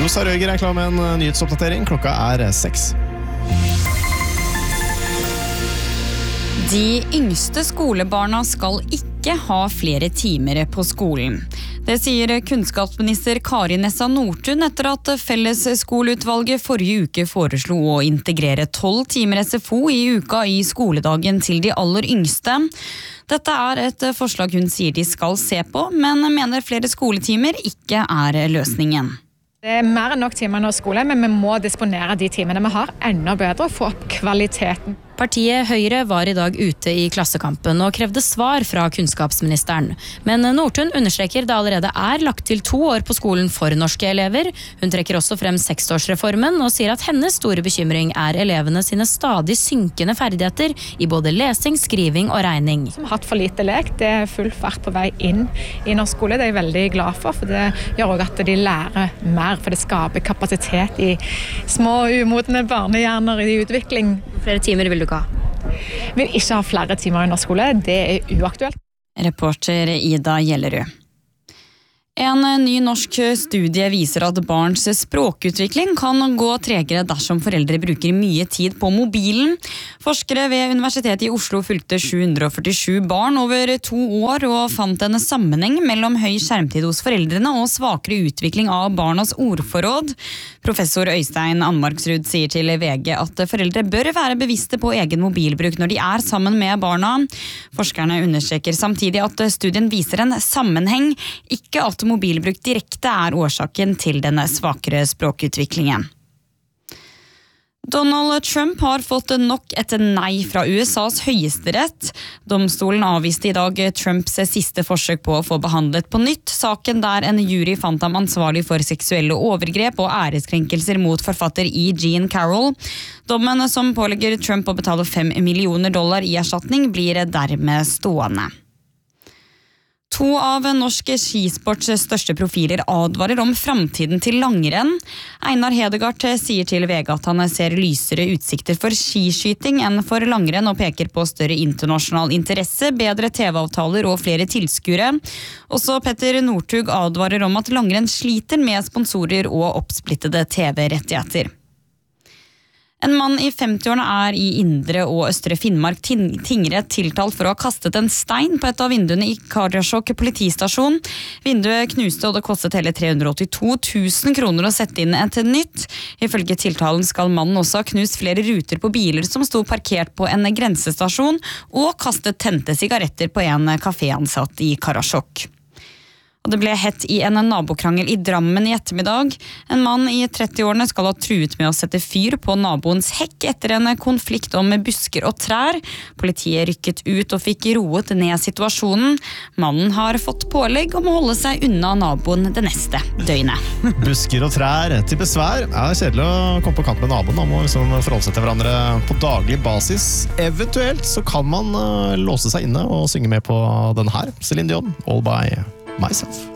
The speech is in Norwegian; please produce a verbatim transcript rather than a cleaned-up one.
Rosa Røger er klar med en nyhetsoppdatering. Klokka er seks. De yngste skolebarna skal ikke ha flere timer på skolen. Det sier kunnskapsminister Kari Nessa Nordtun etter at Fellesskoleutvalget forrige uke foreslo å integrere tolv timer S F O i uka i skoledagen til de aller yngste. Dette er et forslag hun sier de skal se på, men mener flere skoletimer ikke er løsningen. Det er mer enn nok timer i skole, men vi må disponere de timene vi har enda bedre og få opp kvaliteten. Partiet Høyre var i dag ute i Klassekampen og krevde svar fra kunnskapsministeren. Men Nordtun understreker det allerede er lagt til to år på skolen for norske elever. Hun trekker også frem seksårsreformen og sier at hennes store bekymring er elevene sine stadig synkende ferdigheter i både lesing, skriving og regning. Som har hatt for lite lek, det er full fart på vei inn i norsk skole. Det er jeg veldig glad for, for det gjør også at de lærer mer, for det skaper kapasitet i små umodne barnehjerner i utvikling. Flere timer vil du ikke ha? Vil ikke ha flere timer i norsk skole, det er uaktuelt. Reporter Ida Gjellerud. En ny norsk studie viser at barns språkutvikling kan gå tregere dersom foreldre bruker mye tid på mobilen. Forskere ved Universitetet i Oslo fulgte sju hundre førtisju barn over to år og fant en sammenheng mellom høy skjermtid hos foreldrene og svakere utvikling av barnas ordforråd. Professor Øystein Anmarksrud sier til V G at foreldre bør være bevisste på egen mobilbruk når de er sammen med barna. Forskerne understreker samtidig at studien viser en sammenheng, ikke at mobilbruk direkte er årsaken til denne svakere språkutviklingen. Donald Trump har fått nok et nei fra U S A's høyesterett. Domstolen avviste i dag Trumps siste forsøk på å få behandlet på nytt saken der en jury fant ham ansvarlig for seksuelle overgrep og æreskrenkelser mot forfatter E. Jean Carroll. Dommen som pålegger Trump å betale fem millioner dollar i erstatning blir dermed stående. To av norsk skisports største profiler advarer om framtiden til langrenn. Einar Hedegaard sier til V G at han ser lysere utsikter for skiskyting enn for langrenn og peker på større internasjonal interesse, bedre T V-avtaler og flere tilskuere. Også Petter Northug advarer om at langrenn sliter med sponsorer og oppsplittede T V-rettigheter. En mann i femtiårene er i Indre og Østre Finnmark tingrett tiltalt for å ha kastet en stein på et av vinduene i Karasjok politistasjon. Vinduet knuste og det kostet hele tre hundre åttito tusen kroner å sette inn et nytt. Ifølge tiltalen skal mannen også ha knust flere ruter på biler som sto parkert på en grensestasjon og kastet tente sigaretter på en kaféansatt i Karasjok. Og det ble hett i en nabokrangel i Drammen i ettermiddag. En mann i trettiårene skal ha truet med å sette fyr på naboens hekk etter en konflikt om busker og trær. Politiet rykket ut og fikk roet ned situasjonen. Mannen har fått pålegg om å holde seg unna naboen det neste døgnet. Busker og trær til besvær. Det er kjedelig å komme på kant med naboen. Man må liksom forholde seg til hverandre på daglig basis. Eventuelt så kan man låse seg inne og synge med på den her. Celine Dion, All By Myself.